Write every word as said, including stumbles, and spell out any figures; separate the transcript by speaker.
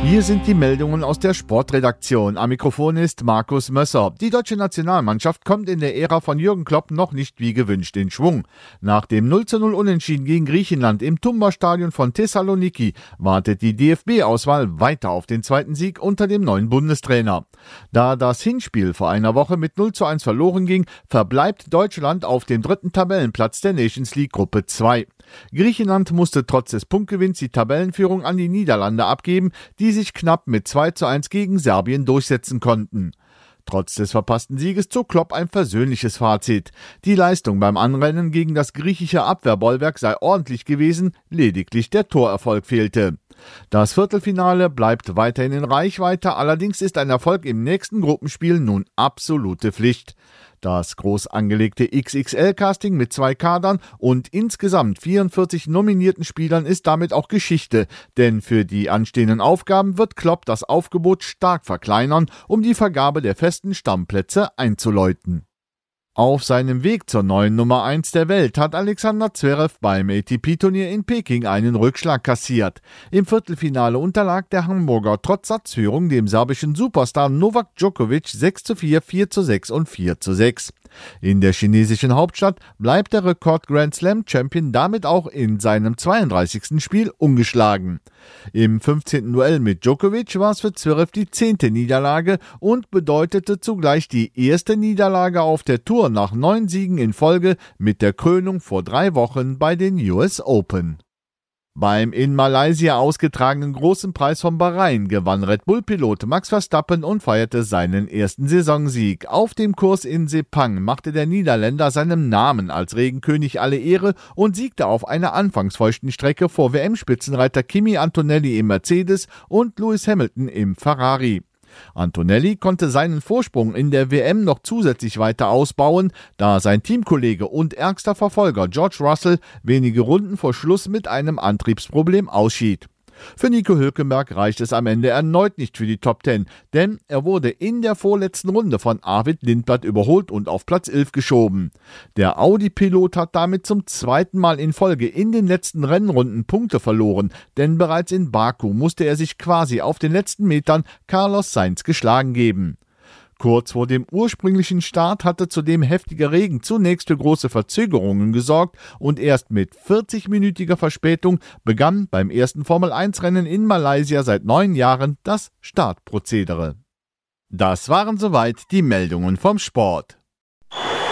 Speaker 1: Hier sind die Meldungen aus der Sportredaktion. Am Mikrofon ist Markus Mösser. Die deutsche Nationalmannschaft kommt in der Ära von Jürgen Klopp noch nicht wie gewünscht in Schwung. Nach dem null zu null Unentschieden gegen Griechenland im Tumba-Stadion von Thessaloniki wartet die D F B-Auswahl weiter auf den zweiten Sieg unter dem neuen Bundestrainer. Da das Hinspiel vor einer Woche mit null zu eins verloren ging, verbleibt Deutschland auf dem dritten Tabellenplatz der Nations League Gruppe zwei. Griechenland musste trotz des Punktgewinns die Tabellenführung an die Niederlande abgeben, die sich knapp mit zwei zu eins gegen Serbien durchsetzen konnten. Trotz des verpassten Sieges zog Klopp ein versöhnliches Fazit. Die Leistung beim Anrennen gegen das griechische Abwehrbollwerk sei ordentlich gewesen, lediglich der Torerfolg fehlte. Das Viertelfinale bleibt weiterhin in Reichweite, allerdings ist ein Erfolg im nächsten Gruppenspiel nun absolute Pflicht. Das groß angelegte X X L-Casting mit zwei Kadern und insgesamt vierundvierzig nominierten Spielern ist damit auch Geschichte, denn für die anstehenden Aufgaben wird Klopp das Aufgebot stark verkleinern, um die Vergabe der festen Stammplätze einzuläuten. Auf seinem Weg zur neuen Nummer eins der Welt hat Alexander Zverev beim A T P-Turnier in Peking einen Rückschlag kassiert. Im Viertelfinale unterlag der Hamburger trotz Satzführung dem serbischen Superstar Novak Djokovic sechs zu vier, vier zu sechs und vier zu sechs. In der chinesischen Hauptstadt bleibt der Rekord-Grand Slam-Champion damit auch in seinem zweiunddreißigsten Spiel ungeschlagen. Im fünfzehnten Duell mit Djokovic war es für Zverev die zehnte Niederlage und bedeutete zugleich die erste Niederlage auf der Tour nach neun Siegen in Folge mit der Krönung vor drei Wochen bei den U S Open. Beim in Malaysia ausgetragenen Großen Preis von Bahrain gewann Red Bull-Pilot Max Verstappen und feierte seinen ersten Saisonsieg. Auf dem Kurs in Sepang machte der Niederländer seinem Namen als Regenkönig alle Ehre und siegte auf einer anfangs feuchten Strecke vor W M-Spitzenreiter Kimi Antonelli im Mercedes und Lewis Hamilton im Ferrari. Antonelli konnte seinen Vorsprung in der W M noch zusätzlich weiter ausbauen, da sein Teamkollege und ärgster Verfolger George Russell wenige Runden vor Schluss mit einem Antriebsproblem ausschied. Für Nico Hülkenberg reicht es am Ende erneut nicht für die Top Ten, denn er wurde in der vorletzten Runde von Arvid Lindblad überholt und auf Platz elf geschoben. Der Audi-Pilot hat damit zum zweiten Mal in Folge in den letzten Rennrunden Punkte verloren, denn bereits in Baku musste er sich quasi auf den letzten Metern Carlos Sainz geschlagen geben. Kurz vor dem ursprünglichen Start hatte zudem heftiger Regen zunächst für große Verzögerungen gesorgt und erst mit vierzigminütiger Verspätung begann beim ersten Formel eins Rennen in Malaysia seit neun Jahren das Startprozedere. Das waren soweit die Meldungen vom Sport.